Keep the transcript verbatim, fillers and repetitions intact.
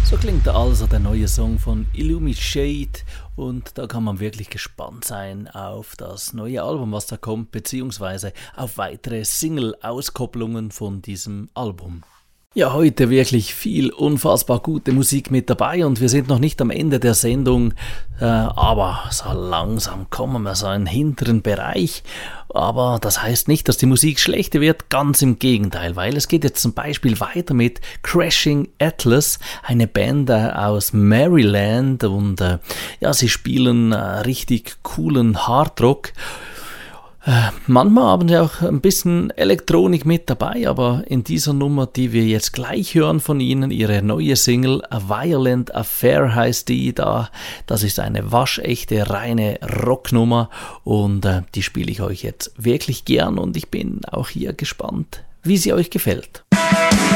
So klingt also der neue Song von Illumishade und da kann man wirklich gespannt sein auf das neue Album, was da kommt, beziehungsweise auf weitere Single-Auskopplungen von diesem Album. Ja, heute wirklich viel unfassbar gute Musik mit dabei und wir sind noch nicht am Ende der Sendung, äh, aber so langsam kommen wir so in den hinteren Bereich. Aber das heißt nicht, dass die Musik schlechter wird, ganz im Gegenteil, weil es geht jetzt zum Beispiel weiter mit Crashing Atlas, eine Band äh, aus Maryland und äh, ja, sie spielen äh, richtig coolen Hardrock. Äh, manchmal haben sie auch ein bisschen Elektronik mit dabei, aber in dieser Nummer, die wir jetzt gleich hören von ihnen, ihre neue Single A Violent Affair heißt die da. Das ist eine waschechte, reine Rocknummer und äh, die spiele ich euch jetzt wirklich gern und ich bin auch hier gespannt, wie sie euch gefällt.